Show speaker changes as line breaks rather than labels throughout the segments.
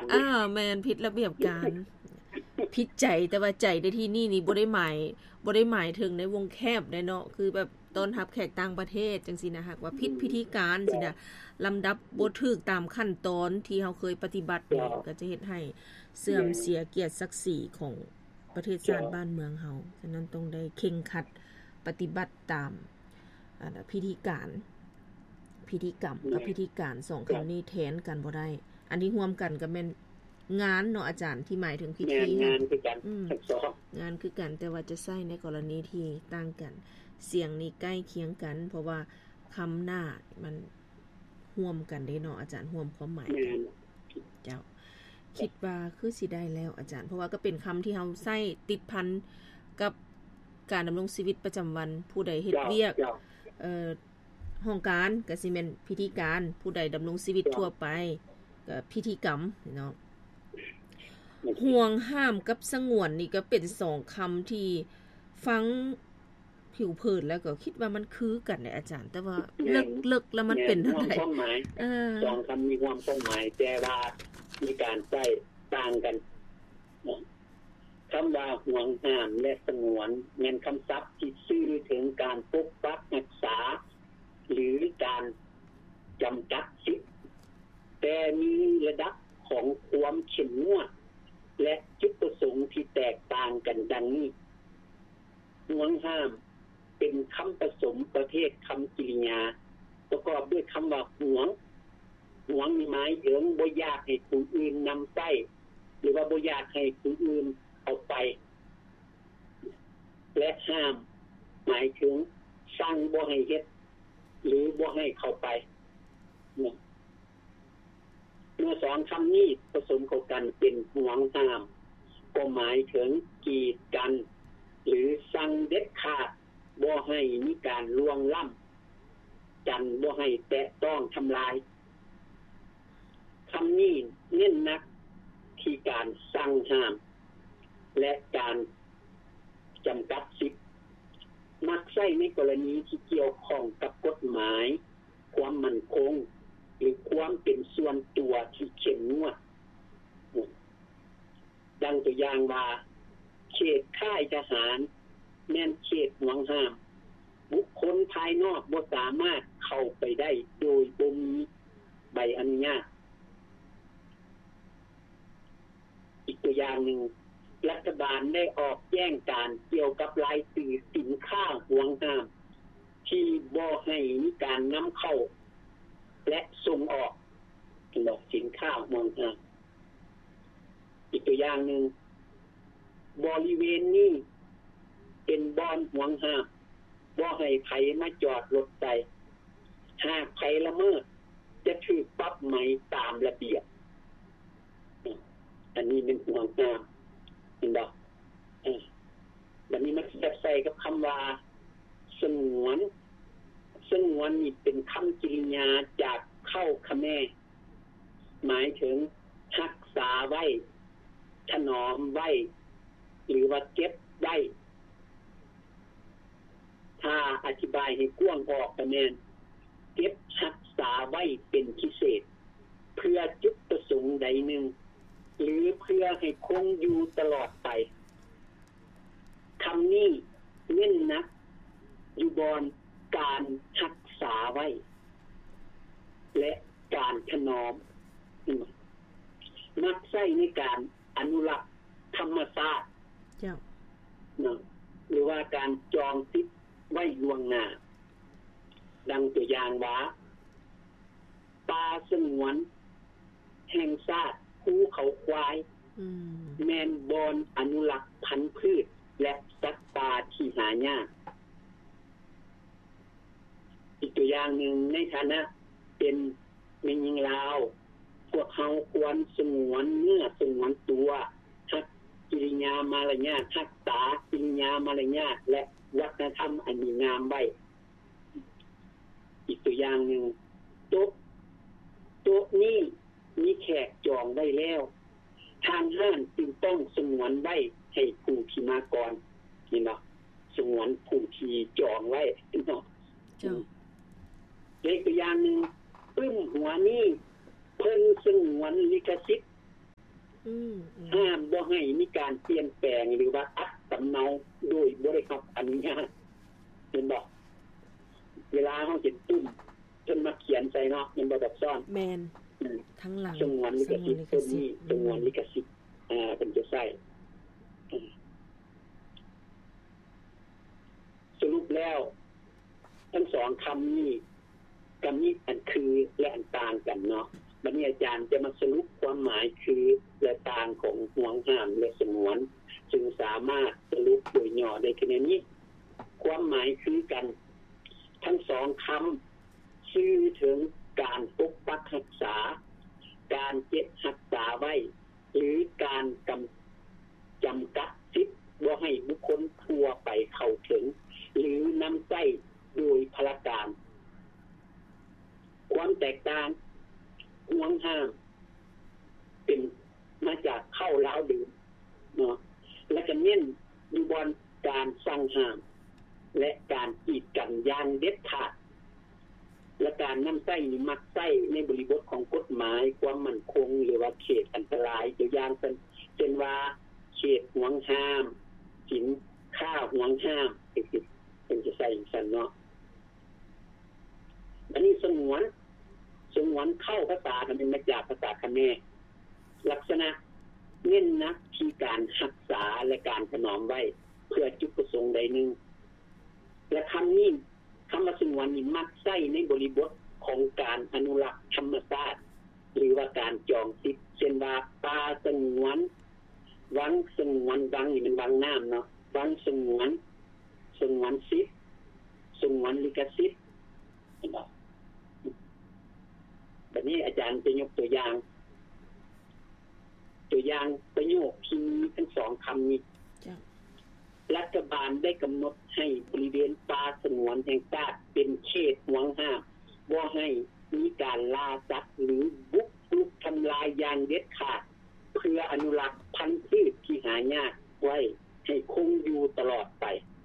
แม่นผิดระเบียบการผิดใจแต่ว่าใจในที่นี่บ่ได้หมายถึงในวงแคบได้เนาะคือแบบต้อนรับแขกต่างประเทศจังซี่นะหากว่าผิดพิธีการสินะลำดับบ่ถูกตามขั้นตอนที่เฮาเคยปฏิบัติก็จะเฮ็ดให้เสื่อมเสียเกียรติศักดิ์ศรีของประเทศชาติบ้านเมืองเฮาฉะนั้นต้องได้เคร่งครัดปฏิบัติตามพิธีกรรมกับพิธีการ2คำนี้แทนกันบ่ได้อันนี้ร่วมกันก็แม่นงานเนาะอาจารย์ที่หมายถึงพิธี
งานคือกัน
งานคือกันแต่ว่าจะใช้ในกรณีที่ต่างกันเสียงนี่ใกล้เคียงกันเพราะว่าคำหน้ามันร่วมกันได้เนาะอาจารย์ร่วมความหมายกันเจ้าคิดว่าคือสิได้แล้วอาจารย์เพราะว่าก็เป็นคำที่เฮาใช้ติดพันกับการดำรงชีวิตประจำวันผู้ใดเฮ็ดเวียกห้องการก็สิแม่นพิธีการผู้ใดดำรงชีวิตทั่วไปก็พิธีกรรมเนาะห่วงห้ามกับสงวนนี่ก็เป็น2คำที่ฟังผิวเผินแล้วก็คิดว่ามันคือกันในอาจารย์แต่ว่าลึกๆแล้วมันเป็นจังได๋
2คำมีความหมายแต่ว่ามีการใช้ต่างกันคำว่าห่วงห้ามและสงวนแม่นคำศัพท์ที่สื่อถึงการปกปักรักษาหรือการจำกัดสิทธิ์แต่มีระดับของความเข้มงวดและจุดประสงค์ที่แตกต่างกันดังนี้ห่วงห้ามเป็นคำผสมประเภทคำกริยาประกอบด้วยคำว่าห่วงมีหมายถึงบ่อยากให้ผู้อื่นนำไปหรือว่าบ่อยากให้ผู้อื่นเอาไปและห้ามหมายถึงสั่งบ่ให้เฮ็ดหรือบ่ให้เข้าไปเมื่อ2คำนี้ผสมเข้ากันเป็นห่วงห้ามก็หมายถึงกีดกันหรือสั่งเด็ดขาดบ่ให้มีการล่วงล้ำกันบ่ให้แตะต้องทำลายคำนี้เน้นหนักที่การสั่งห้ามและการจำกัดสิทธิ์มักใช้ในกรณีที่เกี่ยวข้องกับกฎหมายความมั่นคงหรือความเป็นส่วนตัวที่เข้มงวดดังตัวอย่างว่าเขตค่ายทหารแม่นเขตห่วงห้ามบุคคลภายนอกบ่สามารถเข้าไปได้โดยบ่มีใบอนุญาตอีกตัวอย่างหนึ่งรัฐบาลได้ออกแจ้งการเกี่ยวกับรายชื่อสินค้าห่วงห้ามที่บ่ให้มีการนำเข้าและส่งออกสินค้าห่วงห้ามอีกตัวอย่างหนึ่งบริเวณนี้เป็นบ่อนห่วงห้ามบ่ให้ใครมาจอดรถใดหากใครละเมิดจะถูกปรับไหมตามระเบียบอันนี้เป็นห่วงห้ามเห็นบ่แบบนี้มันจะใส่กับคำว่าสงวนนี่เป็นคำกริยาจากเข้าคแม่หมายถึงรักษาไว้ถนอมไว้หรือว่าเก็บไว้ถ้าอธิบายให้กว้างออกก็แม่นเก็บรักษาไว้เป็นพิเศษเพื่อจุดประสงค์ใดหนึ่งหรือเพื่อให้คงอยู่ตลอดไปคำนี้เน้นหนักอยู่บนการรักษาไว้และการถนอมมักใช้ในการอนุรักษ์ธรรมชาติหรือว่าการจองสิทธิ์ไว้ล่วงหน้าดังตัวอย่างว่าป่าสงวนแห่งชาติภูเขาควายแม่นบอนอนุรักษ์พันธุ์พืชและสัตว์ป่าที่หายากอีกตัวอย่างหนึ่งในฐานะเป็นแม่หญิงลาวพวกเขาควรสงวนเนื้อสงวนตัวทักกิริยามารยาทรักษากิริยามารยาทและวัฒนธรรมอันดีงามไว้อีกตัวอย่างหนึ่งโต๊ะนี้มีแขกจองได้แล้วทางห้างจึงต้องสงวนไว้ให้ผู้ที่มาก่อนนี่เนาะสงวนผู้ที่จองไว้เนาะอีกตัวอย่างหนึ่งปึ้มหัวนี้เพิ่นสงวนลิขสิทธิ์ห้ามบ่ให้มีการเปลี่ยนแปลงหรือว่าอัดสำเนาโดยบ่ได้รับอนุญาตเห็นบ่เวลาเฮาเขียนตุ้มจนมาเขียนใส่เนาะมันบ่แบบซ่อน
แม่นทั้งหลัง
สงวนลิขสิทธิ์ตัวนี้สงวนลิขสิทธิ์เป็นจะใช้สรุปแล้วทั้งสองคำนี้กับนี้อันคือและอันต่างกันเนาะบัดนี้อาจารย์จะมาสรุปความหมายคือและต่างของห่วงห้ามและสงวนจึงสามารถสรุปโดยย่อได้แค่นี้ความหมายคือกันทั้งสองคำชื่อถึงการปกปักรักษาการเก็บรักษาไว้หรือการจำกัดสิทธิ์บ่ให้บุคคลทั่วไปเข้าถึงหรือนำใช้โดยพลการความแตกต่างห่วงห้ามเป็นมาจากเข้าล้าวดื่มเนาะและก็เน้นอยู่บนการสั่งห้ามและการกีดกันอย่างเด็ดขาดและการนำใช้มักใช้ในบริบทของกฎหมายความมั่นคงหรือว่าเขตอันตรายตัวอย่างเช่นว่าเขตห่วงห้ามสินค้าห่วงห้ามเป็นจะใช้สั่นเนาะอันนี้สงวนเข้าภาษามันมาจากภาษาเขมรลักษณะเน้นนะที่การรักษาและการถนอมไว้เพื่อจุดประสงค์ใดหนึ่งและคำนี้คำว่าสงวนนี้มักใช้ในบริบทของการอนุรักษ์ธรรมชาติหรือว่าการจองสิทธิ์เช่นว่าป่าสงวนวังสงวนวังนี่มันวังน้ำเนาะวังสงวนสิทธิ์สงวนลิขสิทธิ์แบบนี้อาจารย์จะยกตัวอย่างประโยคที่ทั้งสองคำนี้รัฐบาลได้กำหนดให้บริเวณป่าสงวนแห่งชาติเป็นเขตห่วงห้ามบ่ให้มีการล่าสัตว์หรือบุกรุกทำลายอย่างเด็ดขาดเพื่ออนุรักษ์พันธุ์พืชที่หายากไว้ให้คงอยู่ตลอดไป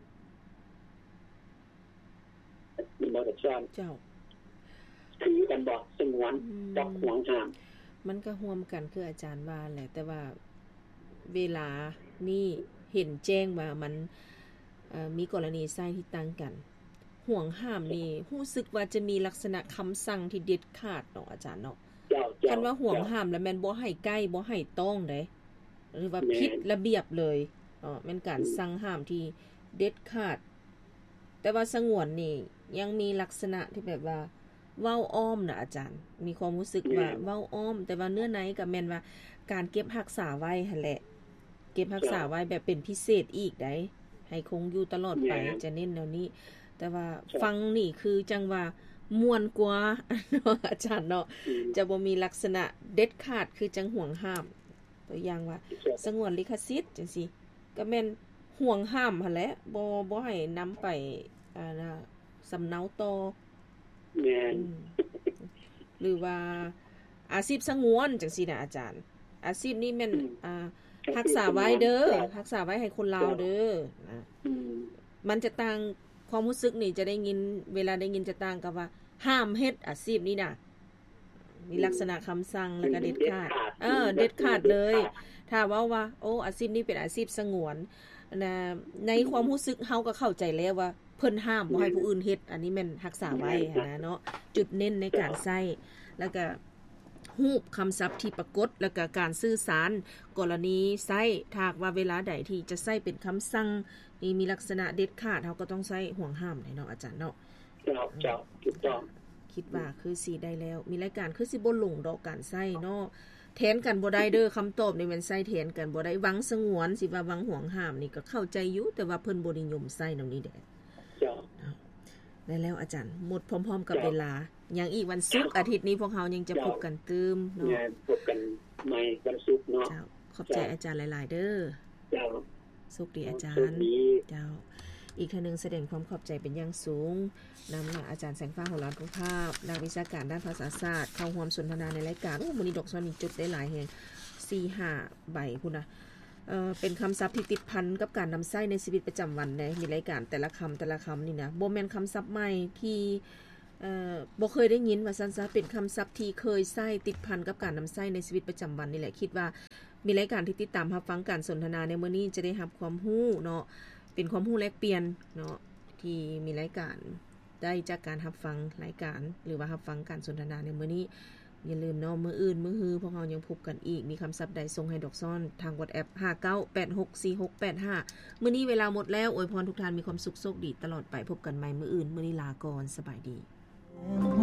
มีบ่ได้ซ่อน
เจ้า
คือกันบอกสงวนกับห่วงห้าม
มันก็ร่วมกันคืออาจารย์ว่าแหละแต่ว่าเวลานี่เห็นแจ้งว่ามันมีกรณีใช้ที่ต่างกันห่วงห้ามนี่รู้สึกว่าจะมีลักษณะคำสั่งที่เด็ดขาดเนาะอาจารย์เนาะคันว่าห่วงห้ามแล้วแม่นบ่ให้ใกล้บ่ให้ต้องเด้หรือว่าผิดระเบียบเลยแม่นการสั่งห้ามที่เด็ดขาดแต่ว่าสงวนนี่ยังมีลักษณะที่แบบว่าเว้าอ้อมนะอาจารย์มีความรู้สึกว่าเว้าอ้อมแต่ว่าเนื้อในก็แม่นว่าการเก็บรักษาไว้หั่นแหละเก็บรักษาไว้แบบเป็นพิเศษอีกได้ให้คงอยู่ตลอดไปจะเน้นแนวนี้แต่ว่าฟังนี่คือจังว่าม่วนกว่าอาจารย์เนาะจะบ่มีลักษณะเด็ดขาดคือจังห่วงห้ามตัวอย่างว่าสงวนลิขสิทธิ์จังซี่ก็แม่นห่วงห้ามหั่นแหละบ่ให้นำไปสำเนาต่อ
แม่น
หรือว่าอาชีพสงวนจังซี่นะอาจารย์อาชีพนี้แม่นรักษาไว้เด้อรักษาไว้ให้คนลาวเด้อมันจะต่างความรู้สึกนี่จะได้ยินเวลาได้ยินจะต่างกับว่าห้ามเฮ็ดอาชีพนี้น่ะมีลักษณะคำสั่งแล้วก็เด็ดขาดเด็ดขาดเลยถ้าว่าโอ้อาชีพนี้เป็นอาชีพสงวนนะในความรู้สึกเฮาก็เข้าใจแล้วว่าเพิ่นห้ามบ่ให้ผู้อื่นเฮ็ดอันนี้แม่นรักษาไว้นะเนาะจุดเน้นในการใช้แล้วก็รูปคำศัพท์ที่ปรากฏแล้วก็การสื่อสารกรณีใช้ถ้าว่าเวลาใดที่จะใช้เป็นคำสั่งนี่มีลักษณะเด็ดขาดเฮาก็ต้องใช้ห่วงห้ามเนาะอาจารย์เนาะ
เจ้าถูกต้อง
คิดว่าคือสิได้แล้วมีรายการคือสิบ่หลงดอกการใช้เนาะแทนกันบ่ได้เด้อคำตอบนี่มันใช้แทนกันบ่ได้วังสงวนสิว่าวังห่วงห้ามนี่ก็เข้าใจอยู่แต่ว่าเพิ่นบ่นิยมใช้นำนี้แดได้แล้วอาจารย์หมดพร้อมๆกับเวลายังอีกวันศุกร์อาทิตย์นี้พวกเฮายังจะพบกันตืม
เนาะพบกันใหม่วันศุกร์เนาะ
เจ้าขอบใจอาจารย์หลายๆเด้อ
เจ้า
สุขดีอาจารย์เจ้าอีกท่านนึงแสดงความขอบใจเป็นอย่างสูงนำอาจารย์แสงฟ้าโหรานุภาพนักวิชาการด้านภาษาศาสตร์เข้าร่วมสนทนาในรายการมื้อนี้ดอกซอนมีจุดได้หลายแห่ง 4-5 ใบพุ่นน่ะเป็นคำศัพท์ที่ติดพันกับการนำใช้ในชีวิตประจำวันในมีรายการแต่ละคำนี่นะบ่แม่นคำศัพท์ใหม่ที่บ่เคยได้ยินว่าซั่นซะเป็นคำศัพท์ที่เคยใช้ติดพันกับการนำใช้ในชีวิตประจำวันนี่แหละคิดว่ามีรายการที่ติดตามรับฟังการสนทนาในมื้อนี้จะได้รับความรู้เนาะเป็นความรู้แลกเปลี่ยนเนาะที่มีรายการได้จากการรับฟังรายการหรือว่ารับฟังการสนทนาในมื้อนี้อย่าลืมเนาะมื้ออื่นมื้อฮือพวกเรายังพบกันอีกมีคำศัพท์ใดส่งให้ดอกซ่อนทาง WhatsApp 59864685มื้อนี้เวลาหมดแล้วอวยพรทุกท่านมีความสุขโชคดีตลอดไปพบกันใหม่มื้ออื่นมื้อนี้ลาก่อนสบายดี